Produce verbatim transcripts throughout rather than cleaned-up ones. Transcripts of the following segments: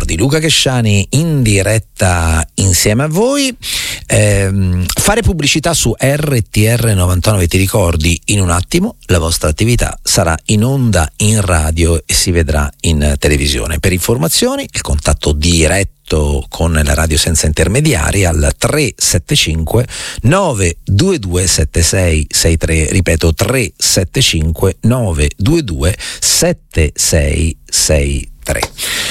ricordi, Luca Cresciani in diretta insieme a voi. Ehm, fare pubblicità su R T R novantanove ti ricordi in un attimo, la vostra attività sarà in onda in radio e si vedrà in televisione. Per informazioni il contatto diretto con la radio senza intermediari al tre sette cinque nove due due sette sei sei tre, ripeto tre sette cinque nove due due sette sei sei tre.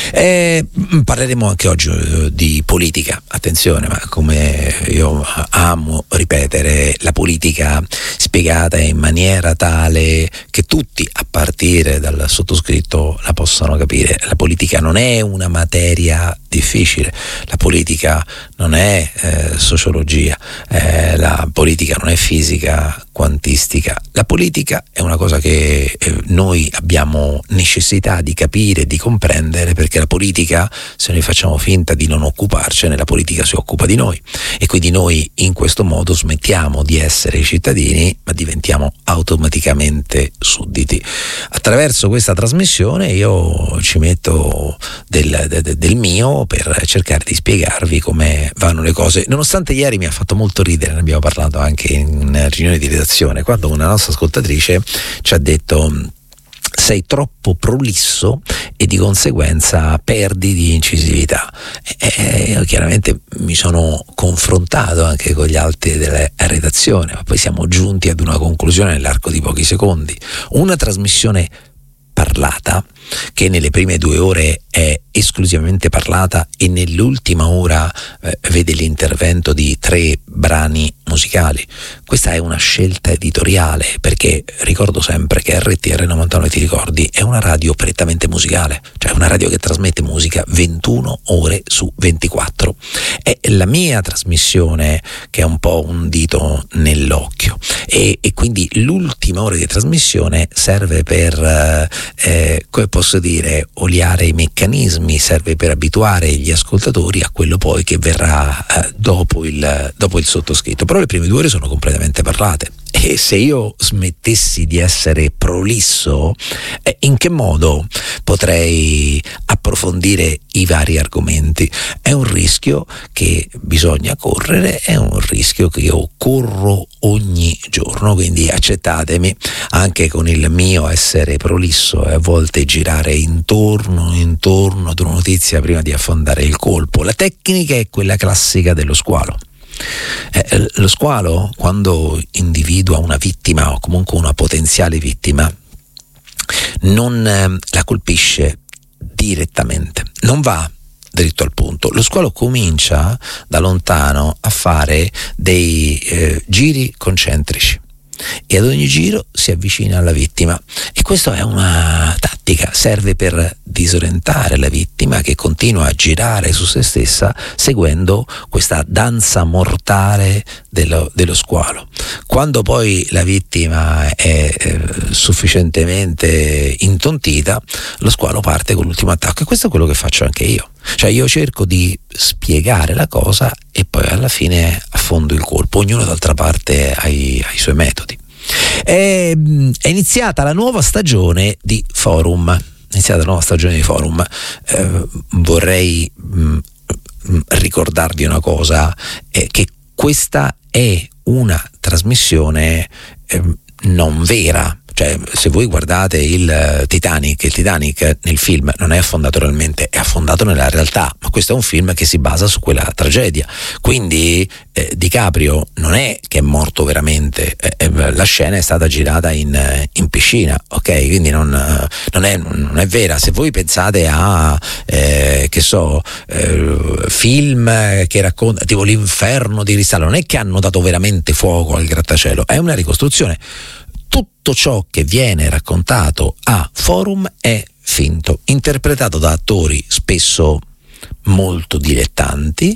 Eh, parleremo anche oggi eh, di politica, attenzione, ma come io amo ripetere, la politica spiegata in maniera tale che tutti, a partire dal sottoscritto, la possano capire. La politica non è una materia difficile, la politica non è eh, sociologia, eh, la politica non è fisica quantistica, la politica è una cosa che eh, noi abbiamo necessità di capire, di comprendere, perché la politica, se noi facciamo finta di non occuparcene, la politica si occupa di noi e quindi noi in questo modo smettiamo di essere cittadini ma diventiamo automaticamente sudditi. Attraverso questa trasmissione io ci metto del, del, del mio per cercare di spiegarvi come vanno le cose, nonostante ieri mi ha fatto molto ridere, ne abbiamo parlato anche in riunione di redazione, quando una nostra ascoltatrice ci ha detto: sei troppo prolisso e di conseguenza perdi di incisività. E io chiaramente mi sono confrontato anche con gli altri della redazione, ma poi siamo giunti ad una conclusione nell'arco di pochi secondi. Una trasmissione parlata, che nelle prime due ore è esclusivamente parlata e nell'ultima ora eh, vede l'intervento di tre brani musicali. Questa è una scelta editoriale, perché ricordo sempre che R T R novantanove ti ricordi è una radio prettamente musicale, cioè una radio che trasmette musica ventuno ore su ventiquattro. È la mia trasmissione che è un po' un dito nell'occhio e, e quindi l'ultima ora di trasmissione serve per eh, eh, come posso dire, oliare i meccanismi, serve per abituare gli ascoltatori a quello poi che verrà eh, dopo il dopo il sottoscritto. Però le prime due ore sono completamente parlate e se io smettessi di essere prolisso, eh, in che modo potrei approfondire i vari argomenti? È un rischio che bisogna correre, è un rischio che io corro ogni giorno, quindi accettatemi anche con il mio essere prolisso e a volte girare intorno intorno ad una notizia prima di affondare il colpo. La tecnica è quella classica dello squalo. Eh, lo squalo, quando individua una vittima o comunque una potenziale vittima, non eh, la colpisce direttamente, non va dritto al punto. Lo squalo comincia da lontano a fare dei eh, giri concentrici e ad ogni giro si avvicina alla vittima, e questa è una tattica, serve per disorientare la vittima che continua a girare su se stessa seguendo questa danza mortale dello, dello squalo. Quando poi la vittima è eh, sufficientemente intontita, lo squalo parte con l'ultimo attacco, e questo è quello che faccio anche io. Cioè io cerco di spiegare la cosa e poi alla fine affondo il colpo, ognuno d'altra parte ha i, ha i suoi metodi. È, è iniziata la nuova stagione di Forum, è iniziata la nuova stagione di Forum. Eh, vorrei mh, ricordarvi una cosa, eh, che questa è una trasmissione eh, non vera. Cioè, se voi guardate il Titanic, il Titanic nel film non è affondato realmente, è affondato nella realtà, ma questo è un film che si basa su quella tragedia. Quindi eh, DiCaprio non è che è morto veramente, eh, la scena è stata girata in, in piscina, ok? Quindi non, non, è, non è vera. Se voi pensate a, eh, che so, eh, film che racconta, tipo L'inferno di cristallo, non è che hanno dato veramente fuoco al grattacielo, è una ricostruzione. Tutto ciò che viene raccontato a Forum è finto, interpretato da attori spesso molto dilettanti,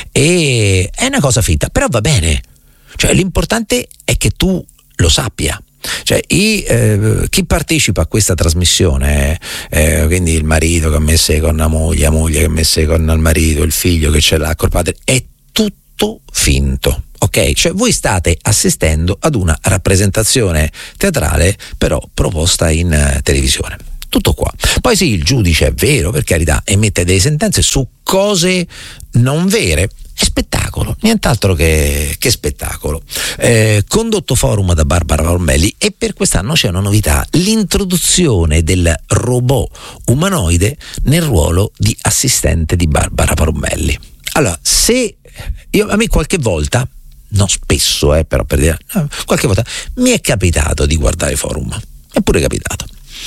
e è una cosa finta, però va bene. Cioè l'importante è che tu lo sappia. Cioè i, eh, chi partecipa a questa trasmissione, eh, quindi il marito che ha messo con la moglie, la moglie che ha messo con il marito, il figlio che ce l'ha col padre, è tutto finto. Ok, cioè voi state assistendo ad una rappresentazione teatrale però proposta in uh, televisione. Tutto qua. Poi sì, il giudice è vero, per carità, emette delle sentenze su cose non vere. È spettacolo, nient'altro che, che spettacolo. Eh, condotto forum da Barbara Paromelli, e per quest'anno c'è una novità: l'introduzione del robot umanoide nel ruolo di assistente di Barbara Paromelli. Allora, se io, a me qualche volta, non spesso, eh, però per dire, qualche volta mi è capitato di guardare forum, è pure capitato.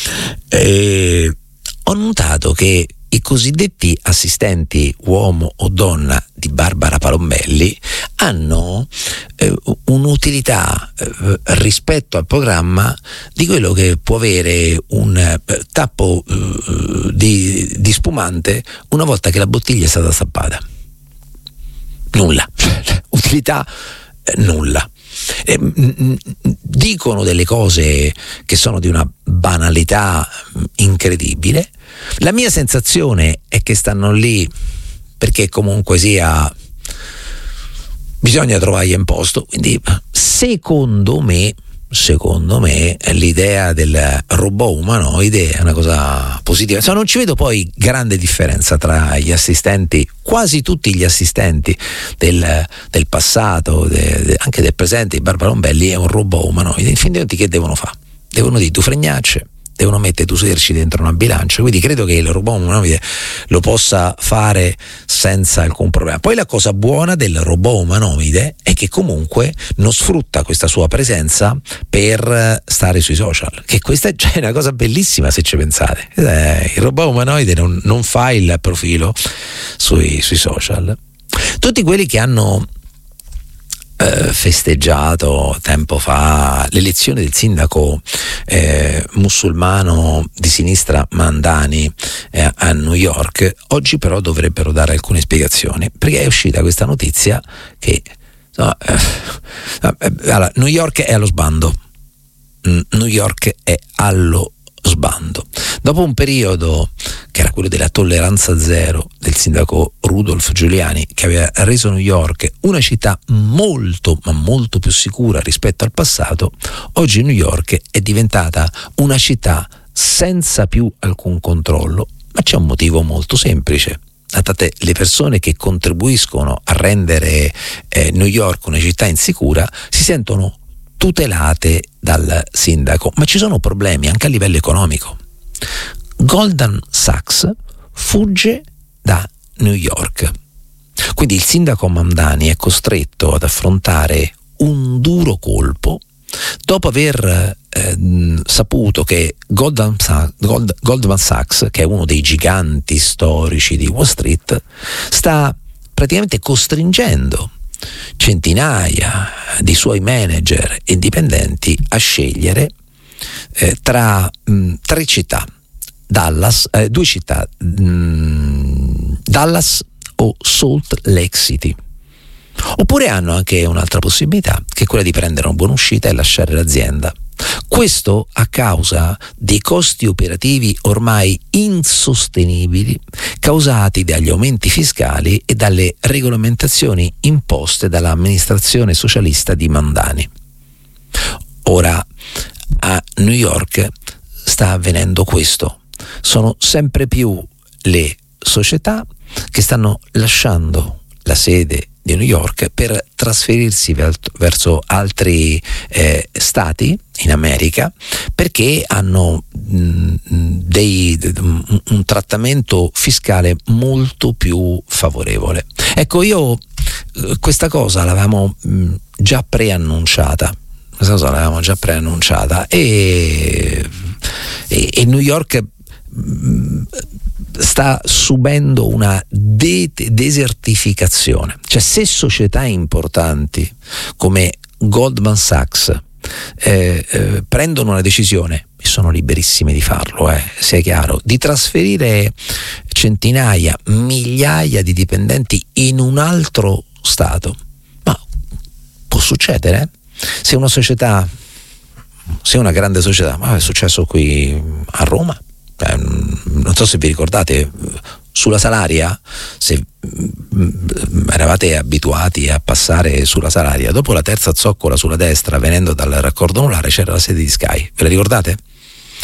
Eh, ho notato che i cosiddetti assistenti uomo o donna di Barbara Paromelli hanno eh, un'utilità eh, rispetto al programma di quello che può avere un eh, tappo eh, di, di spumante una volta che la bottiglia è stata stappata. Nulla, utilità eh, nulla. Eh, mh, dicono delle cose che sono di una banalità incredibile. La mia sensazione è che stanno lì perché comunque sia bisogna trovargli un posto, quindi secondo me secondo me l'idea del robot umanoide è una cosa positiva. Insomma, non ci vedo poi grande differenza tra gli assistenti, quasi tutti gli assistenti del, del passato, de, de, anche del presente di Barbara Paromelli, è un robot umanoide. In fin dei conti che devono fare? Devono dire tu fregnacce, devono mettere tu sederci dentro una bilancia, quindi credo che il robot umanoide lo possa fare senza alcun problema. Poi la cosa buona del robot umanoide è che comunque non sfrutta questa sua presenza per stare sui social, che questa è già una cosa bellissima se ci pensate. Eh, il robot umanoide non, non fa il profilo sui, sui social. Tutti quelli che hanno Eh, festeggiato tempo fa l'elezione del sindaco eh, musulmano di sinistra Mamdani eh, a New York, oggi però dovrebbero dare alcune spiegazioni, perché è uscita questa notizia che no, eh, eh, allora, New York è allo sbando mm, New York è allo sbando dopo un periodo che era quello della tolleranza zero del sindaco Rudolph Giuliani, che aveva reso New York una città molto ma molto più sicura rispetto al passato. Oggi New York è diventata una città senza più alcun controllo, ma c'è un motivo molto semplice. Tant'è, le persone che contribuiscono a rendere eh, New York una città insicura si sentono tutelate dal sindaco, ma ci sono problemi anche a livello economico. Goldman Sachs fugge da New York, quindi il sindaco Mamdani è costretto ad affrontare un duro colpo dopo aver eh, saputo che Goldman Sachs, Gold, Goldman Sachs, che è uno dei giganti storici di Wall Street, sta praticamente costringendo centinaia di suoi manager e dipendenti a scegliere eh, tra mh, tre città, Dallas, eh, due città, mh, Dallas o Salt Lake City. Oppure hanno anche un'altra possibilità, che è quella di prendere una buona uscita e lasciare l'azienda. Questo a causa dei costi operativi ormai insostenibili causati dagli aumenti fiscali e dalle regolamentazioni imposte dall'amministrazione socialista di Mamdani. Ora a New York sta avvenendo questo. Sono sempre più le società che stanno lasciando la sede di New York per trasferirsi verso altri eh, stati in America, perché hanno mh, dei, un, un trattamento fiscale molto più favorevole. Ecco, io questa cosa l'avevamo mh, già preannunciata, questa cosa l'avevamo già preannunciata e, e, e New York mh, sta subendo una de- desertificazione. Cioè, se società importanti come Goldman Sachs eh, eh, prendono una decisione, e sono liberissime di farlo, eh, sia chiaro, di trasferire centinaia, migliaia di dipendenti in un altro stato, ma può succedere, eh? Se una società, se una grande società, ma è successo qui a Roma. Eh, non so se vi ricordate, sulla Salaria, se mh, eravate abituati a passare sulla Salaria, dopo la terza zoccola sulla destra venendo dal raccordo anulare c'era la sede di Sky, ve la ricordate?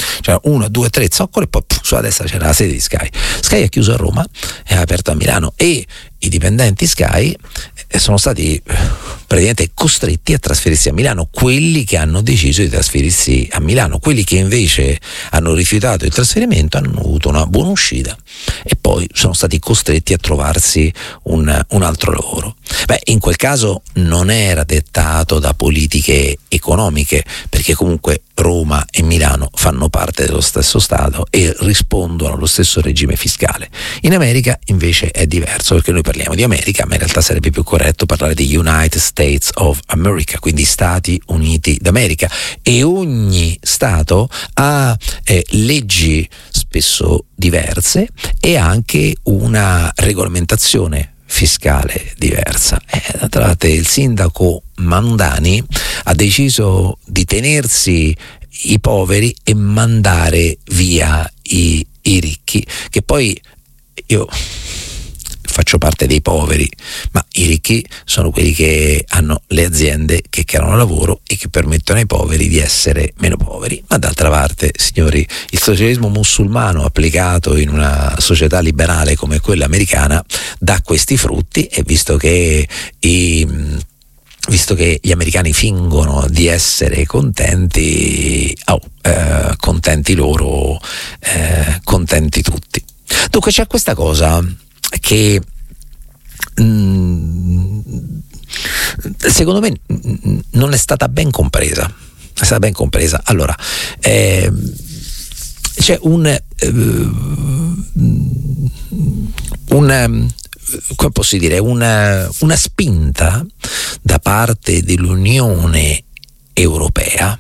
C'era uno, due, tre zoccoli e poi pff, sulla destra c'era la sede di Sky. Sky ha chiuso a Roma e ha aperto a Milano, e i dipendenti Sky sono stati praticamente costretti a trasferirsi a Milano, quelli che hanno deciso di trasferirsi a Milano. Quelli che invece hanno rifiutato il trasferimento hanno avuto una buona uscita e poi sono stati costretti a trovarsi un, un altro lavoro. Beh, in quel caso non era dettato da politiche economiche, perché comunque Roma e Milano fanno parte dello stesso Stato e rispondono allo stesso regime fiscale. In America invece è diverso, perché noi parliamo di America, ma in realtà sarebbe più corretto parlare di United States of America, quindi Stati Uniti d'America, e ogni Stato ha eh, leggi spesso diverse e anche una regolamentazione fiscale diversa. Eh, d'altra parte il sindaco Mandani ha deciso di tenersi i poveri e mandare via i, i ricchi, che poi io faccio parte dei poveri, ma i ricchi sono quelli che hanno le aziende che creano lavoro e che permettono ai poveri di essere meno poveri. Ma d'altra parte, signori, il socialismo musulmano applicato in una società liberale come quella americana dà questi frutti, e visto che i visto che gli americani fingono di essere contenti, oh, eh, contenti loro, eh, contenti tutti. Dunque c'è questa cosa che mm, secondo me non è stata ben compresa. È stata ben compresa. Allora, eh, c'è un eh, un come posso dire una, una spinta da parte dell'Unione Europea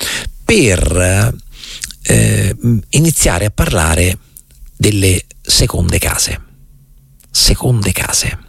per eh, iniziare a parlare delle seconde case. Seconde case.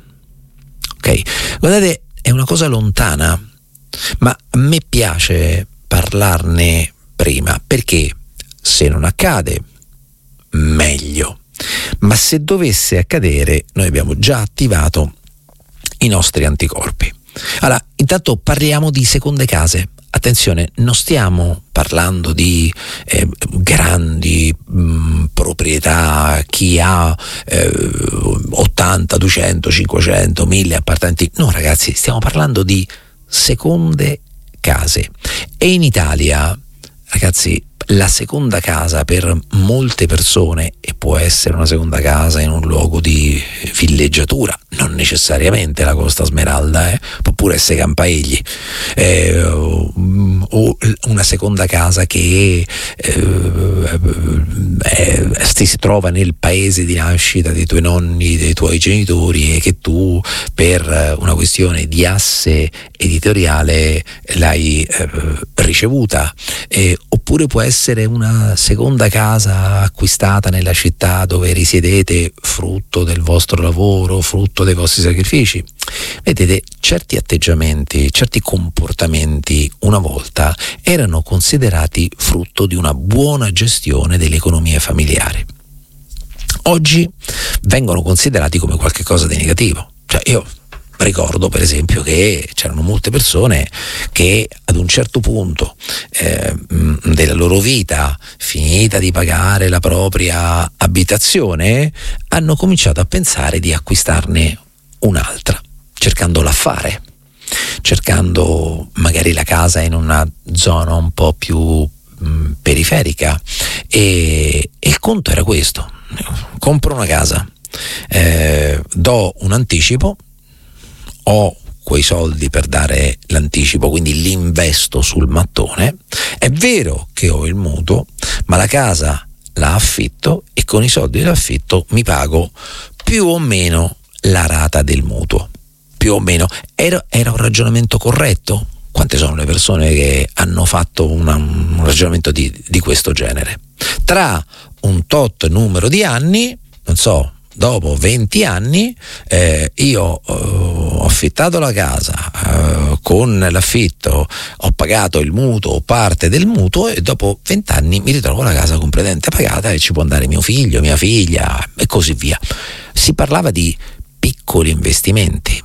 Ok? Guardate, è una cosa lontana, ma a me piace parlarne prima, perché se non accade, meglio. Ma se dovesse accadere, noi abbiamo già attivato i nostri anticorpi. Allora, intanto parliamo di seconde case. Attenzione, non stiamo parlando di eh, grandi mh, proprietà, chi ha eh, ottanta, duecento, cinquecento, mille appartamenti. No, ragazzi, stiamo parlando di seconde case. E in Italia, ragazzi, la seconda casa per molte persone, e può essere una seconda casa in un luogo di villeggiatura, non necessariamente la Costa Smeralda, eh, può pure essere Campaegli, eh, o una seconda casa che eh, eh, si trova nel paese di nascita dei tuoi nonni, dei tuoi genitori, e che tu per una questione di asse editoriale l'hai eh, ricevuta, eh, oppure può essere una seconda casa acquistata nella città dove risiedete frutto del vostro lavoro, frutto dei vostri sacrifici. Vedete, certi atteggiamenti, certi comportamenti una volta erano considerati frutto di una buona gestione delle economie familiari. Oggi vengono considerati come qualcosa di negativo. Cioè, io ricordo per esempio che c'erano molte persone che ad un certo punto eh, della loro vita, finita di pagare la propria abitazione, hanno cominciato a pensare di acquistarne un'altra, cercando l'affare, cercando magari la casa in una zona un po' più mh, periferica, e, e il conto era questo: compro una casa, eh, do un anticipo, ho quei soldi per dare l'anticipo, quindi li investo sul mattone. È vero che ho il mutuo, ma la casa la affitto e con i soldi dell'affitto mi pago più o meno la rata del mutuo. Più o meno. Era, era un ragionamento corretto? Quante sono le persone che hanno fatto una, un ragionamento di, di questo genere? Tra un tot numero di anni, non so, dopo venti anni, eh, io eh, ho affittato la casa, eh, con l'affitto ho pagato il mutuo, parte del mutuo, e dopo venti anni mi ritrovo la casa completamente pagata e ci può andare mio figlio, mia figlia e così via. Si parlava di piccoli investimenti.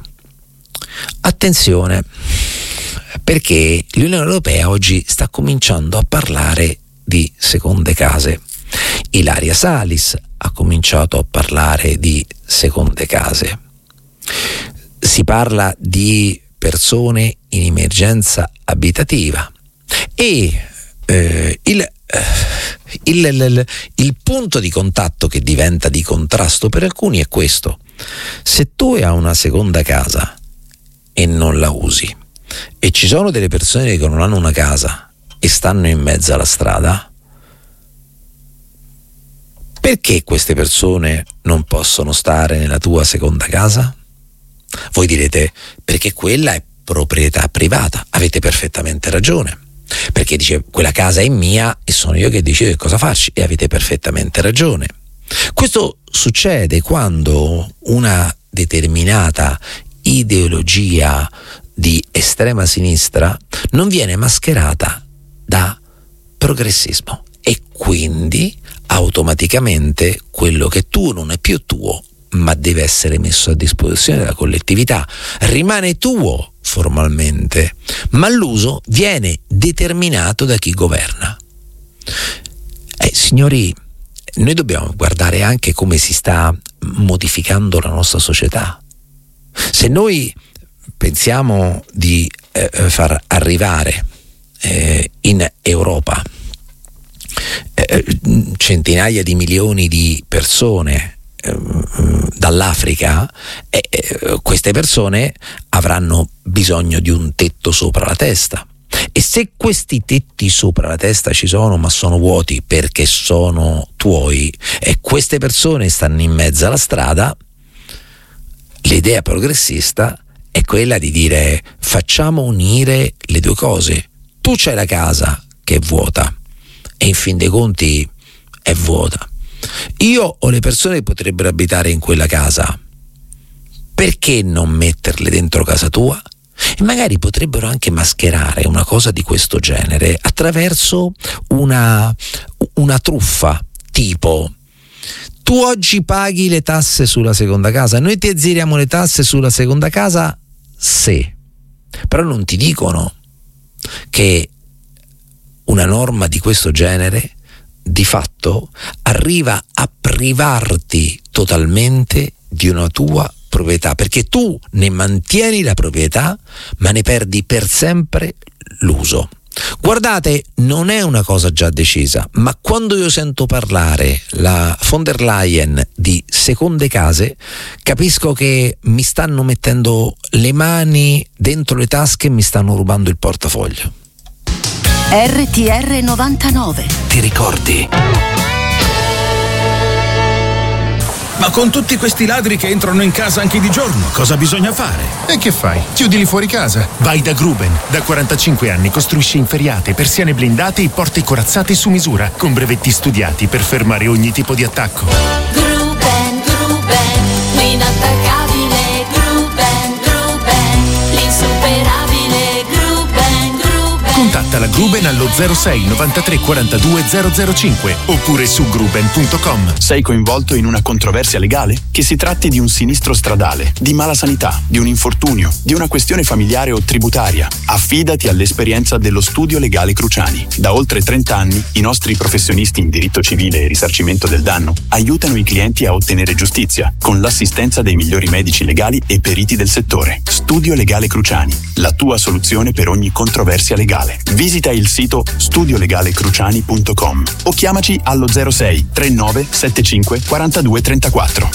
Attenzione, perché l'Unione Europea oggi sta cominciando a parlare di seconde case. Ilaria Salis ha cominciato a parlare di seconde case. Si parla di persone in emergenza abitativa e eh, il, eh, il, il, il punto di contatto che diventa di contrasto per alcuni è questo: se tu hai una seconda casa e non la usi, e ci sono delle persone che non hanno una casa e stanno in mezzo alla strada, perché queste persone non possono stare nella tua seconda casa? Voi direte, perché quella è proprietà privata. Avete perfettamente ragione, perché dice quella casa è mia e sono io che decido che cosa farci, e avete perfettamente ragione. Questo succede quando una determinata ideologia di estrema sinistra non viene mascherata da progressismo, e quindi automaticamente quello che è tuo non è più tuo, ma deve essere messo a disposizione della collettività. Rimane tuo formalmente, ma l'uso viene determinato da chi governa. Eh, signori, noi dobbiamo guardare anche come si sta modificando la nostra società. Se noi pensiamo di eh, far arrivare eh, in Europa eh, centinaia di milioni di persone dall'Africa, e eh, queste persone avranno bisogno di un tetto sopra la testa, e se questi tetti sopra la testa ci sono ma sono vuoti perché sono tuoi e queste persone stanno in mezzo alla strada, l'idea progressista è quella di dire: facciamo unire le due cose. Tu c'hai la casa che è vuota e in fin dei conti è vuota, io ho le persone che potrebbero abitare in quella casa, perché non metterle dentro casa tua? E magari potrebbero anche mascherare una cosa di questo genere attraverso una, una truffa, tipo: tu oggi paghi le tasse sulla seconda casa, noi ti azzeriamo le tasse sulla seconda casa se. Però non ti dicono che una norma di questo genere di fatto arriva a privarti totalmente di una tua proprietà, perché tu ne mantieni la proprietà ma ne perdi per sempre l'uso. Guardate, non è una cosa già decisa, ma quando io sento parlare la von der Leyen di seconde case, capisco che mi stanno mettendo le mani dentro le tasche e mi stanno rubando il portafoglio. R T R novantanove. Ti ricordi? Ma con tutti questi ladri che entrano in casa anche di giorno, cosa bisogna fare? E che fai? Chiudili fuori casa. Vai da Gruben. Da quarantacinque anni costruisce inferriate, persiane blindate e porte corazzate su misura, con brevetti studiati per fermare ogni tipo di attacco. Gruben, Gruben, l'inattaccabile Gruben, Gruben, l'insuperabile Gruben, Gruben. Contatta la Gruben allo zero sei novantatré quarantadue zero zero cinque oppure su gruben punto com. Sei coinvolto in una controversia legale? Che si tratti di un sinistro stradale, di mala sanità, di un infortunio, di una questione familiare o tributaria, affidati all'esperienza dello Studio Legale Cruciani. Da oltre trenta anni i nostri professionisti in diritto civile e risarcimento del danno aiutano i clienti a ottenere giustizia con l'assistenza dei migliori medici legali e periti del settore. Studio Legale Cruciani, la tua soluzione per ogni controversia legale. Visita il sito studio legale cruciani punto com o chiamaci allo zero sei trentanove settantacinque quarantadue trentaquattro.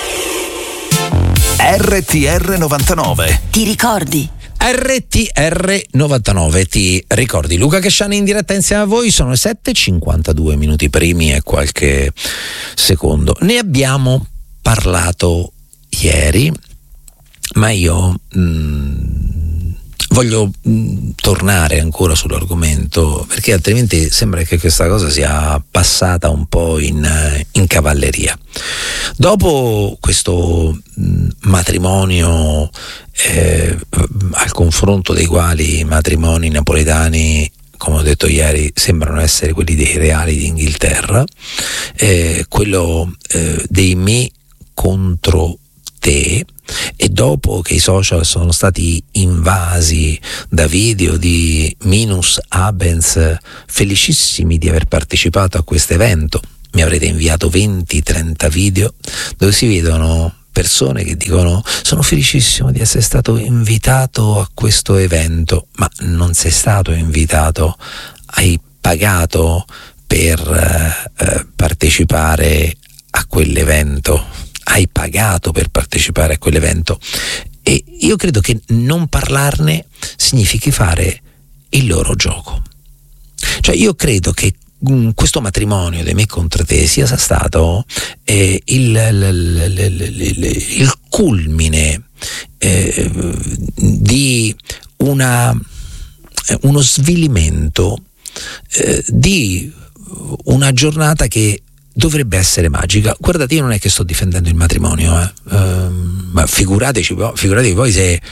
R T R novantanove. Ti ricordi? R T R novantanove, ti ricordi? Luca Casciani in diretta insieme a voi, sono le sette e cinquantadue minuti primi e qualche secondo. Ne abbiamo parlato ieri, ma io mh, voglio mh, tornare ancora sull'argomento, perché altrimenti sembra che questa cosa sia passata un po' in, in cavalleria. Dopo questo mh, matrimonio eh, al confronto dei quali i matrimoni napoletani, come ho detto ieri, sembrano essere quelli dei reali d'Inghilterra, eh, quello eh, dei me contro te e dopo che i social sono stati invasi da video di Minus Abens, felicissimi di aver partecipato a questo evento, mi avrete inviato venti trenta video dove si vedono persone che dicono: sono felicissimo di essere stato invitato a questo evento. Ma non sei stato invitato, hai pagato per eh, partecipare a quell'evento, hai pagato per partecipare a quell'evento. E io credo che non parlarne significhi fare il loro gioco. Cioè io credo che questo matrimonio di me contro te sia stato eh, il, il, il, il, il culmine eh, di una, uno svilimento eh, di una giornata che dovrebbe essere magica. Guardate, io non è che sto difendendo il matrimonio, eh. Uh, ma figurateci, figuratevi voi se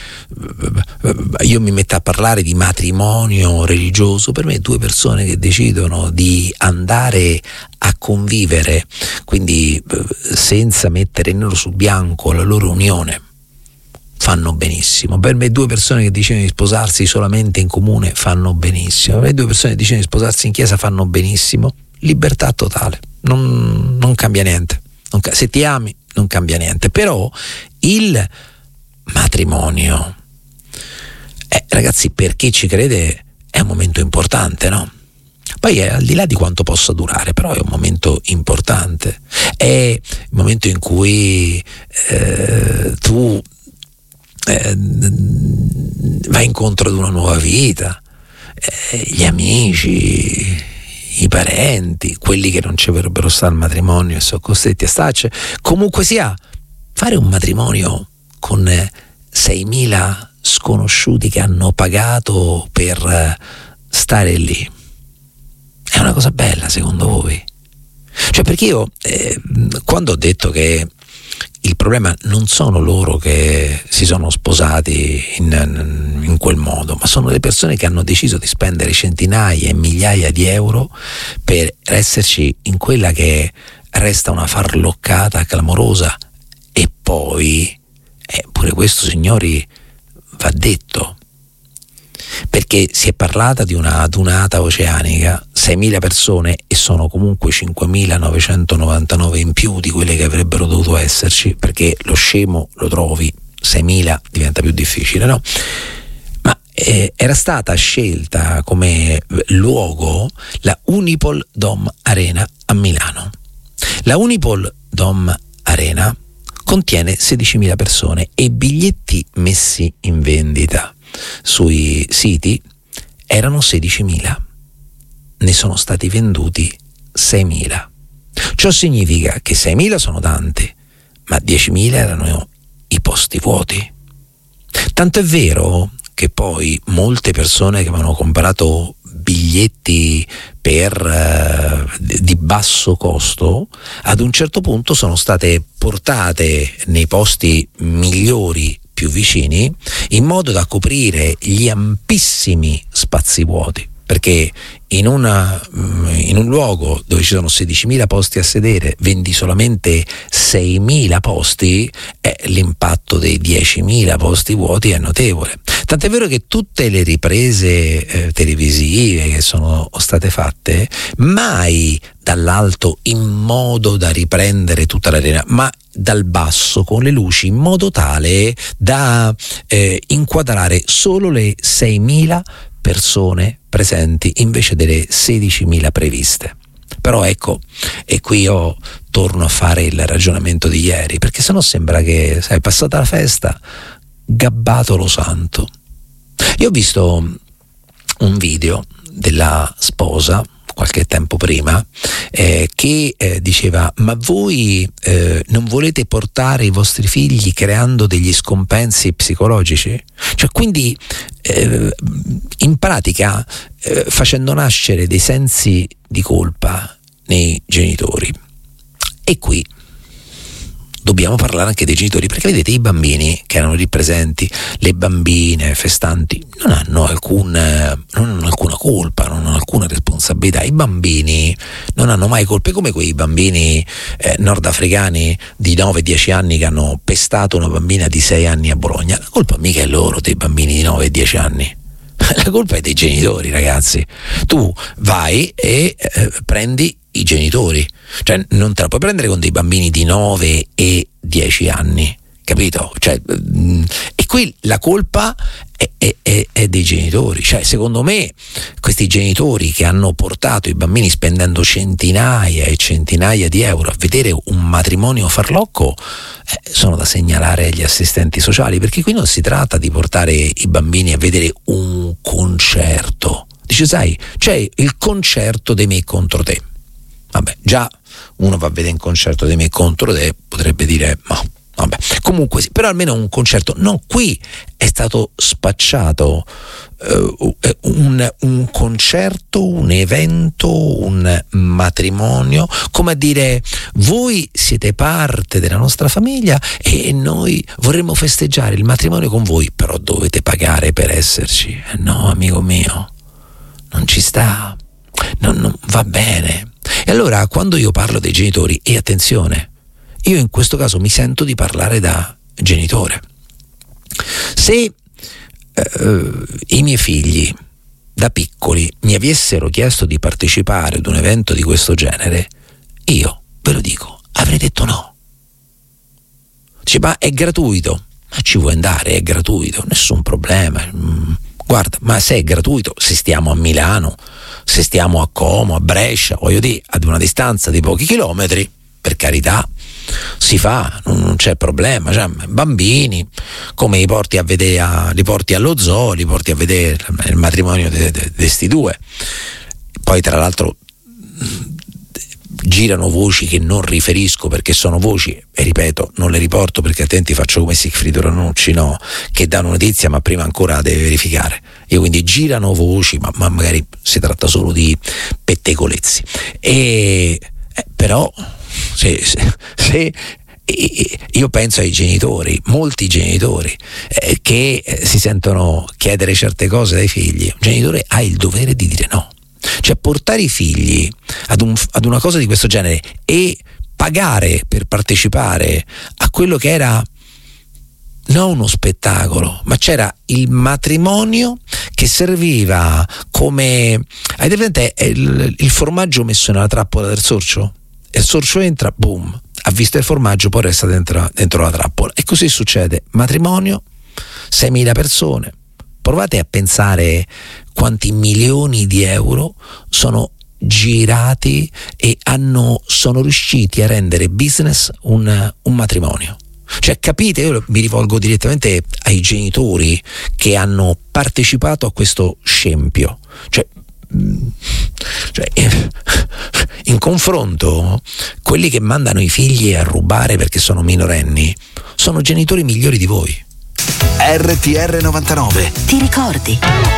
io mi metto a parlare di matrimonio religioso. Per me due persone che decidono di andare a convivere, quindi senza mettere nero su bianco la loro unione, fanno benissimo. Per me due persone che decidono di sposarsi solamente in comune fanno benissimo. Per me due persone che decidono di sposarsi in chiesa fanno benissimo. Libertà totale, non, non cambia niente, non, se ti ami non cambia niente. Però il matrimonio, eh, ragazzi, per chi ci crede è un momento importante, no? Poi è al di là di quanto possa durare, però è un momento importante, è il momento in cui eh, tu eh, vai incontro ad una nuova vita, eh, gli amici, i parenti, quelli che non ci vorrebbero stare al matrimonio e sono costretti a starci. Comunque sia, fare un matrimonio con seimila sconosciuti che hanno pagato per stare lì è una cosa bella, secondo voi? Cioè, perché io eh, quando ho detto che il problema non sono loro che si sono sposati in, in quel modo, ma sono le persone che hanno deciso di spendere centinaia e migliaia di euro per esserci in quella che resta una farloccata clamorosa. E poi, eh, pure questo, signori, va detto, perché si è parlata di una adunata oceanica, seimila persone, e sono comunque cinquemilanovecentonovantanove in più di quelle che avrebbero dovuto esserci, perché lo scemo lo trovi, seimila diventa più difficile, no? Ma eh, era stata scelta come luogo la Unipol Dome Arena a Milano. La Unipol Dome Arena contiene sedicimila persone e i biglietti messi in vendita sui siti erano sedicimila, ne sono stati venduti seimila. Ciò significa che seimila sono tanti, ma diecimila erano i posti vuoti. Tanto è vero che poi molte persone che avevano comprato biglietti per uh, di basso costo ad un certo punto sono state portate nei posti migliori più vicini, in modo da coprire gli ampissimi spazi vuoti, perché in, una, in un luogo dove ci sono sedicimila posti a sedere vendi solamente seimila posti, eh, l'impatto dei diecimila posti vuoti è notevole. Tant'è vero che tutte le riprese eh, televisive che sono state fatte, mai dall'alto in modo da riprendere tutta l'arena, ma dal basso con le luci, in modo tale da eh, inquadrare solo le seimila persone presenti invece delle sedicimila previste. Però ecco, e qui io torno a fare il ragionamento di ieri, perché sennò sembra che, sai, passata la festa, gabbato lo santo. Io ho visto un video della sposa qualche tempo prima eh, che eh, diceva: ma voi eh, non volete portare i vostri figli creando degli scompensi psicologici? Cioè, quindi eh, in pratica eh, facendo nascere dei sensi di colpa nei genitori. E qui dobbiamo parlare anche dei genitori, perché vedete, i bambini che erano lì presenti, le bambine festanti, non hanno alcun, non hanno alcuna colpa, non hanno alcuna responsabilità. I bambini non hanno mai colpe, come quei bambini eh, nordafricani di nove dieci anni che hanno pestato una bambina di sei anni a Bologna. La colpa mica è loro, dei bambini di nove dieci anni. La colpa è dei genitori, ragazzi. Tu vai e eh, prendi i genitori, cioè non te la puoi prendere con dei bambini di nove e dieci anni, capito? Cioè, mh, e qui la colpa è, è, è, è dei genitori. Cioè, secondo me questi genitori che hanno portato i bambini spendendo centinaia e centinaia di euro a vedere un matrimonio farlocco eh, sono da segnalare agli assistenti sociali, perché qui non si tratta di portare i bambini a vedere un concerto. Dice, sai, c'è il concerto dei me contro te. Vabbè, già uno va a vedere un concerto dei me contro te, potrebbe dire, ma vabbè, comunque sì, però almeno un concerto. No, qui è stato spacciato uh, un, un concerto, un evento, un matrimonio, come a dire, voi siete parte della nostra famiglia e noi vorremmo festeggiare il matrimonio con voi, però dovete pagare per esserci. Eh no, amico mio, non ci sta, non, non va bene. E allora quando io parlo dei genitori, e attenzione, io in questo caso mi sento di parlare da genitore. Se eh, i miei figli da piccoli mi avessero chiesto di partecipare ad un evento di questo genere, io ve lo dico, avrei detto no. Dice, ma è gratuito? Ma ci vuoi andare? È gratuito, nessun problema. Mm, guarda, ma se è gratuito, se stiamo a Milano, se stiamo a Como, a Brescia, voglio dire, ad una distanza di pochi chilometri, per carità, si fa, non, non c'è problema. Cioè, bambini, come li porti a vedere, li porti allo zoo, li porti a vedere il matrimonio di questi due. Poi tra l'altro girano voci che non riferisco perché sono voci, e ripeto, non le riporto perché altrimenti faccio come Sigfrido Ranucci, no, che dà una notizia ma prima ancora la deve verificare. E quindi girano voci, ma, ma magari si tratta solo di pettegolezzi. E eh, però se, se, se io penso ai genitori, molti genitori eh, che eh, si sentono chiedere certe cose dai figli, un genitore ha il dovere di dire no. Cioè, portare i figli ad, un, ad una cosa di questo genere e pagare per partecipare a quello che era non uno spettacolo, ma c'era il matrimonio che serviva come, avete presente il, il formaggio messo nella trappola del sorcio? E il sorcio entra, boom, ha visto il formaggio, poi resta dentro, dentro la trappola. E così succede. Matrimonio, seimila persone. Provate a pensare quanti milioni di euro sono girati e hanno, sono riusciti a rendere business un, un matrimonio. Cioè, capite, io mi rivolgo direttamente ai genitori che hanno partecipato a questo scempio. Cioè, cioè in confronto, quelli che mandano i figli a rubare perché sono minorenni sono genitori migliori di voi. R T R novantanove. Ti ricordi?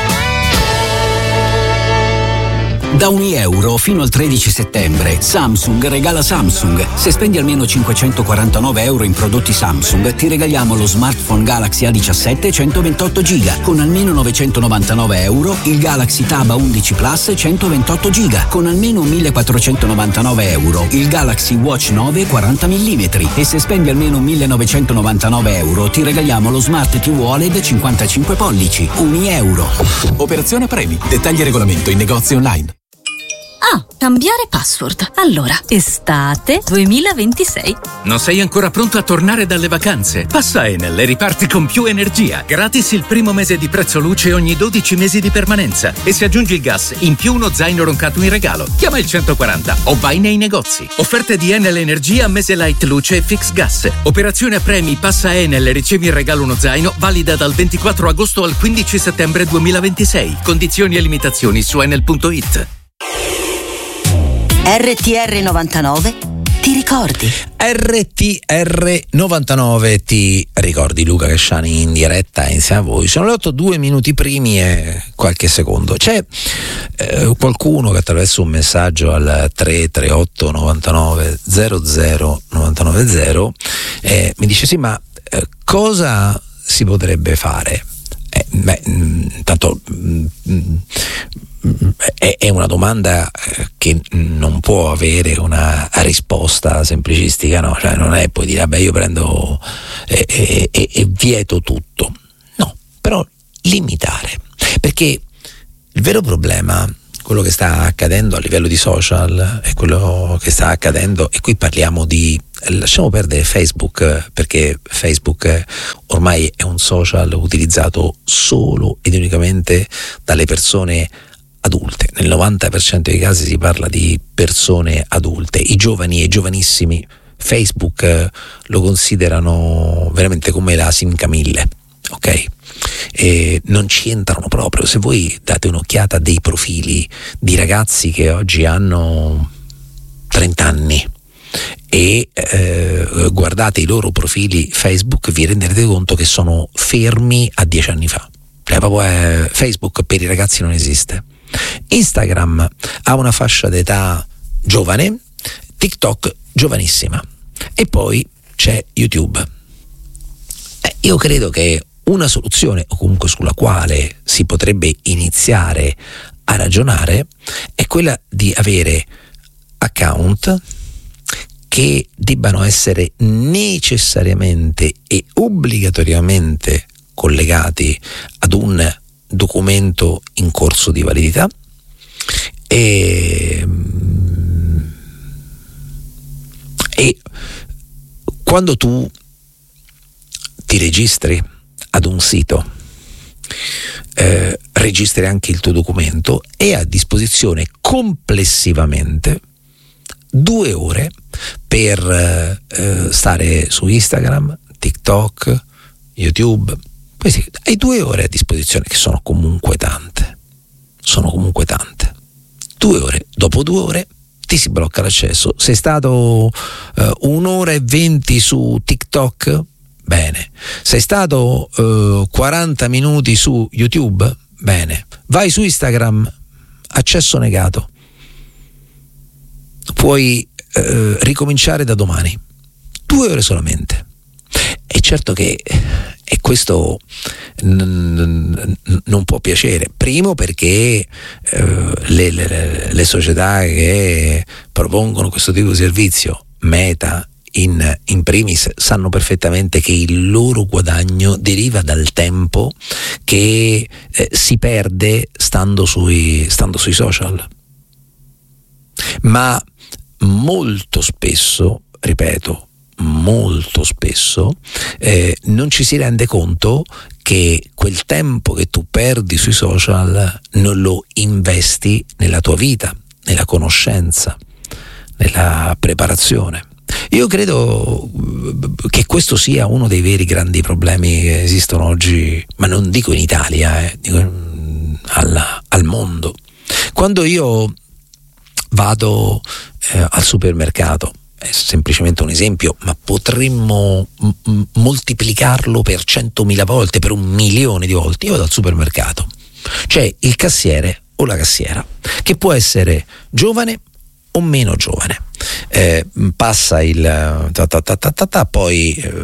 Da ogni euro fino al tredici settembre Samsung regala Samsung. Se spendi almeno cinquecentoquarantanove euro in prodotti Samsung ti regaliamo lo smartphone Galaxy A diciassette centoventotto giga. Con almeno novecentonovantanove euro il Galaxy Tab A undici Plus centoventotto giga. Con almeno millequattrocentonovantanove euro il Galaxy Watch nove quaranta millimetri. E se spendi almeno millenovecentonovantanove euro ti regaliamo lo Smart T V O L E D cinquantacinque pollici. Un euro. Operazione premi. Dettagli e regolamento in negozi online. Ah, cambiare password. Allora, estate duemilaventisei. Non sei ancora pronto a tornare dalle vacanze? Passa Enel e riparti con più energia. Gratis il primo mese di prezzo luce ogni dodici mesi di permanenza. E se aggiungi il gas, in più uno zaino roncato in regalo. Chiama il centoquaranta o vai nei negozi. Offerte di Enel Energia, mese light luce e fix gas. Operazione a premi, passa Enel e ricevi in regalo uno zaino, valida dal ventiquattro agosto al quindici settembre duemilaventisei. Condizioni e limitazioni su enel punto it. R T R novantanove ti ricordi? R T R novantanove ti ricordi, Luca Casciani in diretta insieme a voi. Sono le otto, due minuti primi e qualche secondo. C'è eh, qualcuno che attraverso un messaggio al tre tre otto novantanove zero zero novantanove zero eh, mi dice: sì, ma eh, cosa si potrebbe fare? Eh, beh, intanto mh, mh, è, è una domanda che non può avere una risposta semplicistica, no? Cioè non è poi dire vabbè io prendo e, e, e, e vieto tutto, no, però limitare, perché il vero problema, quello che sta accadendo a livello di social, è quello che sta accadendo, e qui parliamo di, lasciamo perdere Facebook, perché Facebook ormai è un social utilizzato solo ed unicamente dalle persone adulte. Nel novanta per cento dei casi si parla di persone adulte. I giovani e i giovanissimi Facebook lo considerano veramente come la Sim Camille, ok? E non ci entrano proprio. Se voi date un'occhiata a dei profili di ragazzi che oggi hanno trenta anni e eh, guardate i loro profili Facebook, vi renderete conto che sono fermi a dieci anni fa. Cioè proprio eh, Facebook per i ragazzi non esiste. Instagram ha una fascia d'età giovane, TikTok giovanissima, e poi c'è YouTube. Eh, io credo che una soluzione, o comunque sulla quale si potrebbe iniziare a ragionare, è quella di avere account che debbano essere necessariamente e obbligatoriamente collegati ad un documento in corso di validità, e, e quando tu ti registri ad un sito, eh, registri anche il tuo documento, e a disposizione complessivamente due ore per eh, stare su Instagram, TikTok, YouTube. Poi sì, hai due ore a disposizione, che sono comunque tante, sono comunque tante. Due ore, dopo due ore ti si blocca l'accesso. Sei stato eh, un'ora e venti su TikTok? Bene. Sei stato eh, quaranta minuti su YouTube? Bene. Vai su Instagram? Accesso negato. Puoi eh, ricominciare da domani. Due ore solamente. È certo che e questo n- n- non può piacere, primo perché eh, le, le, le società che propongono questo tipo di servizio, Meta in, in primis, sanno perfettamente che il loro guadagno deriva dal tempo che eh, si perde stando sui, stando sui social, ma molto spesso, ripeto, molto spesso eh, non ci si rende conto che quel tempo che tu perdi sui social non lo investi nella tua vita, nella conoscenza, nella preparazione. Io credo che questo sia uno dei veri grandi problemi che esistono oggi, ma non dico in Italia, eh, dico al, al mondo. Quando io vado eh, al supermercato, è semplicemente un esempio, ma potremmo m- moltiplicarlo per centomila volte, per un milione di volte. Io vado al supermercato, c'è il cassiere o la cassiera, che può essere giovane o meno giovane, eh, passa il ta ta ta ta ta, ta poi eh,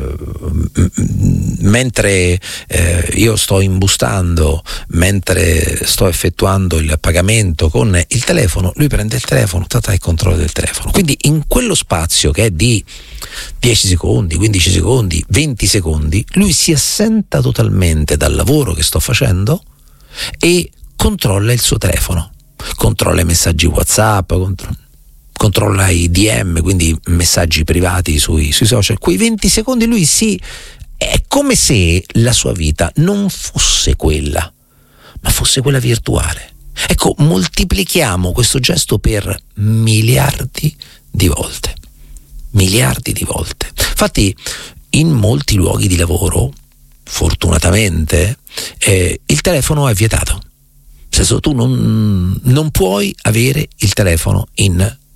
mentre eh, io sto imbustando, mentre sto effettuando il pagamento con il telefono, lui prende il telefono, ta ta, e controllo del telefono. Quindi in quello spazio che è di dieci secondi, quindici secondi, venti secondi, lui si assenta totalmente dal lavoro che sto facendo e controlla il suo telefono. Controlla i messaggi WhatsApp, contro- controlla i D M, quindi messaggi privati sui, sui social. Quei venti secondi lui si è come se la sua vita non fosse quella, ma fosse quella virtuale. Ecco, moltiplichiamo questo gesto per miliardi di volte, miliardi di volte. Infatti, in molti luoghi di lavoro, fortunatamente, eh, il telefono è vietato. Nel senso, tu non, non puoi avere il telefono in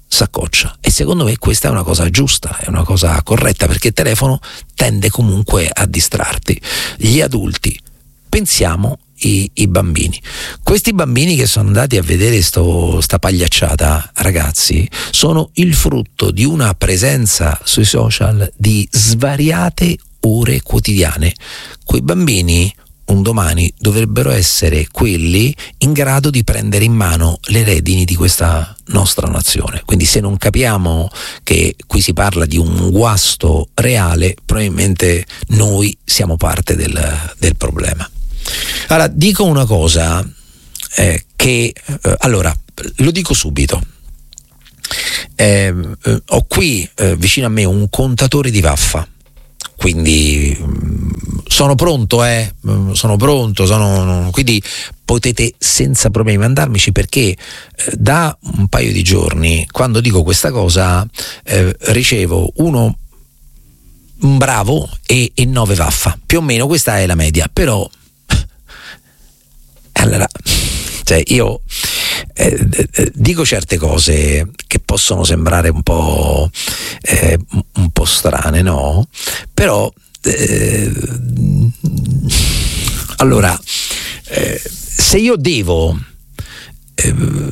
s'accoccia, e secondo me questa è una cosa giusta, è una cosa corretta, perché il telefono tende comunque a distrarti. Gli adulti, pensiamo i, i bambini, questi bambini che sono andati a vedere sto, sta pagliacciata, ragazzi, sono il frutto di una presenza sui social di svariate ore quotidiane. Quei bambini un domani dovrebbero essere quelli in grado di prendere in mano le redini di questa nostra nazione. Quindi se non capiamo che qui si parla di un guasto reale, probabilmente noi siamo parte del, del problema. Allora, dico una cosa eh, che eh, allora lo dico subito. Eh, eh, ho qui eh, vicino a me un contatore di vaffa, quindi mh, sono pronto, eh, sono pronto, sono, quindi potete senza problemi mandarmici, perché eh, da un paio di giorni, quando dico questa cosa, eh, ricevo uno un bravo e, e nove vaffa, più o meno questa è la media, però allora, cioè io eh, eh, dico certe cose che possono sembrare un po' eh, un po' strane, no? Però eh, allora eh, se io devo eh,